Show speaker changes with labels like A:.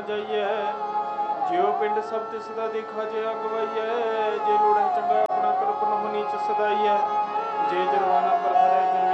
A: ਜਾਈਏ ਜਿਉ ਪਿੰਡ ਸਭ ਤਿਸ ਦਾ ਦੇਖਾ ਜੇ ਅਗਵਾਈਏ ਜੇ ਲੋੜ ਹੈ ਚੰਗਾ ਆਪਣਾ ਕਰਪਨ ਮੁਨੀ ਚ ਸਦਾਈਏ ਜੇ ਜਰਵਾਨਾ ਪਰ ਹਰੇ